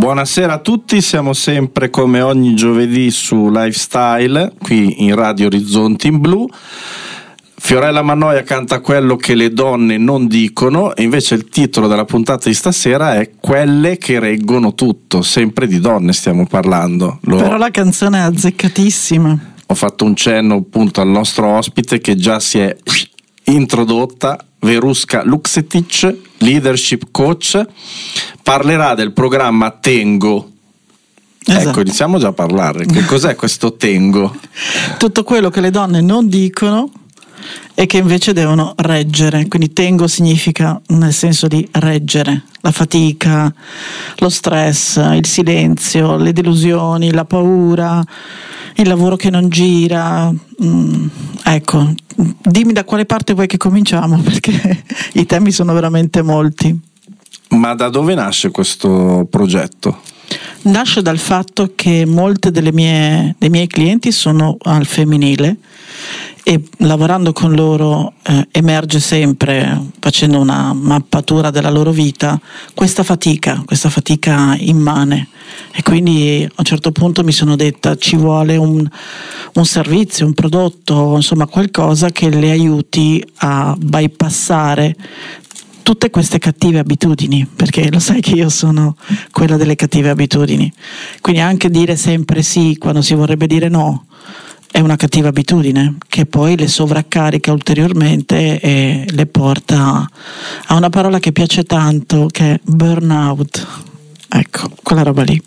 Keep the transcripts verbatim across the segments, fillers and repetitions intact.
Buonasera a tutti, siamo sempre come ogni giovedì su Lifestyle, qui in Radio Orizzonti in Blu. Fiorella Mannoia canta quello che le donne non dicono e invece il titolo della puntata di stasera è Quelle che reggono tutto, sempre di donne stiamo parlando. Lo... Però la canzone è azzeccatissima. Ho fatto un cenno appunto al nostro ospite che già si è introdotta, Veruska Luksetic, leadership coach, parlerà del programma Tengo. Esatto. Ecco, iniziamo già a parlare. Che cos'è questo Tengo? Tutto quello che le donne non dicono e che invece devono reggere. Quindi Tengo significa nel senso di reggere la fatica, lo stress, il silenzio, le delusioni, la paura, il lavoro che non gira. Mm, ecco, dimmi da quale parte vuoi che cominciamo, perché i temi sono veramente molti. Ma da dove nasce questo progetto? Nasce dal fatto che molte delle mie, dei miei clienti sono al femminile e lavorando con loro eh, emerge sempre, facendo una mappatura della loro vita, questa fatica, questa fatica immane. E quindi a un certo punto mi sono detta ci vuole un, un servizio, un prodotto, insomma qualcosa che le aiuti a bypassare tutte queste cattive abitudini, perché lo sai che io sono quella delle cattive abitudini, quindi anche dire sempre sì quando si vorrebbe dire no è una cattiva abitudine che poi le sovraccarica ulteriormente e le porta a una parola che piace tanto, che è burnout. Ecco, quella roba lì.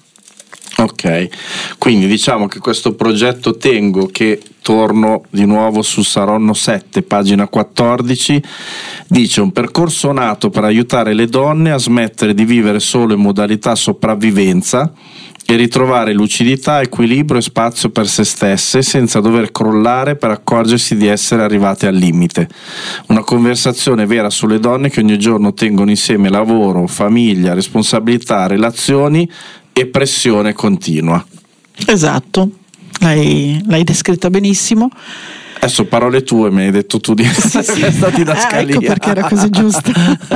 Ok, quindi diciamo che questo progetto Tengo, che torno di nuovo su Saronno sette, pagina quattordici, dice un percorso nato per aiutare le donne a smettere di vivere solo in modalità sopravvivenza e ritrovare lucidità, equilibrio e spazio per se stesse senza dover crollare per accorgersi di essere arrivate al limite. Una conversazione vera sulle donne che ogni giorno tengono insieme lavoro, famiglia, responsabilità, relazioni e pressione continua. Esatto, l'hai, l'hai descritta benissimo. Adesso parole tue, mi hai detto tu di sì, sì. questa didascalia. Ah, ecco perché era così giusta.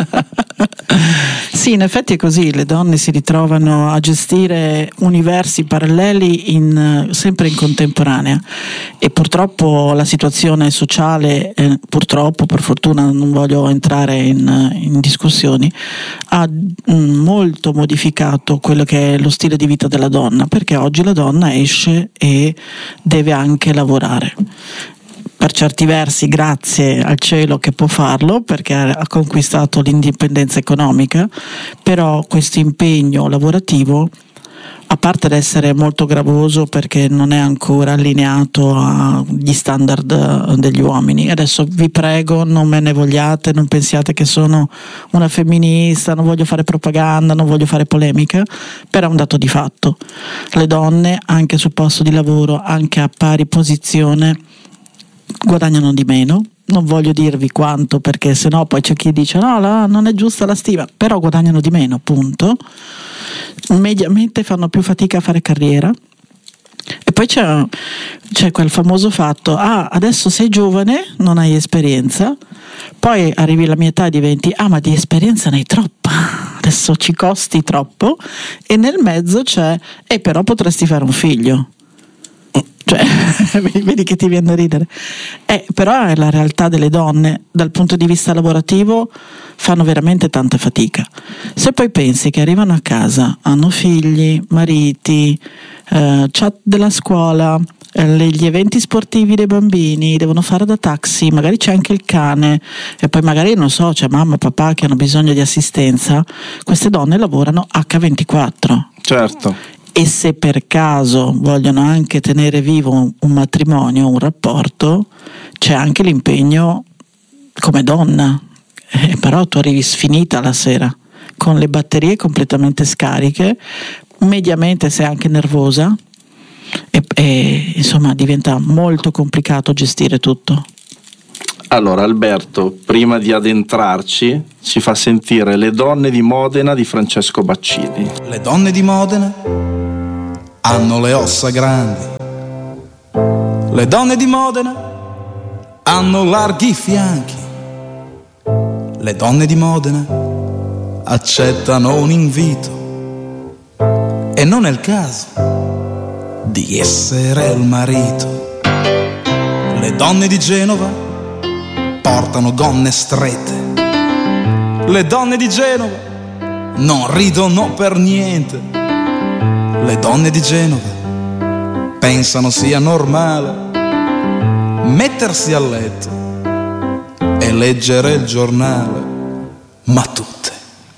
Sì, in effetti è così, le donne si ritrovano a gestire universi paralleli in, sempre in contemporanea e purtroppo la situazione sociale, eh, purtroppo, per fortuna non voglio entrare in, in discussioni, ha mh, molto modificato quello che è lo stile di vita della donna, perché oggi la donna esce e deve anche lavorare. Per certi versi grazie al cielo che può farlo, perché ha conquistato l'indipendenza economica, però questo impegno lavorativo, a parte ad essere molto gravoso perché non è ancora allineato agli standard degli uomini, adesso vi prego non me ne vogliate, non pensiate che sono una femminista, non voglio fare propaganda, non voglio fare polemica, però è un dato di fatto. Le donne anche sul posto di lavoro, anche a pari posizione, guadagnano di meno, non voglio dirvi quanto perché sennò poi c'è chi dice no, la, non è giusta la stima, però guadagnano di meno, punto. Mediamente fanno più fatica a fare carriera e poi c'è, c'è quel famoso fatto, ah adesso sei giovane, non hai esperienza, poi arrivi alla mia età e diventi ah ma di esperienza ne hai troppa, adesso ci costi troppo, e nel mezzo c'è e però potresti fare un figlio. Cioè, vedi che ti viene da ridere. Eh, però è la realtà delle donne, dal punto di vista lavorativo fanno veramente tanta fatica. Se poi pensi che arrivano a casa, hanno figli, mariti, eh, chat della scuola, eh, gli eventi sportivi dei bambini, devono fare da taxi, magari c'è anche il cane e poi magari non so, c'è mamma e papà che hanno bisogno di assistenza, queste donne lavorano acca ventiquattro. Certo. E se per caso vogliono anche tenere vivo un, un matrimonio, un rapporto, c'è anche l'impegno come donna, eh, però tu arrivi sfinita la sera con le batterie completamente scariche, mediamente sei anche nervosa e, e insomma diventa molto complicato gestire tutto. Allora Alberto, prima di addentrarci, ci fa sentire Le donne di Modena di Francesco Baccini. Le donne di Modena hanno le ossa grandi, le donne di Modena hanno larghi fianchi, le donne di Modena accettano un invito, e non è il caso di essere il marito. Le donne di Genova portano gonne strette, le donne di Genova non ridono per niente, le donne di Genova pensano sia normale mettersi a letto e leggere il giornale, ma tutte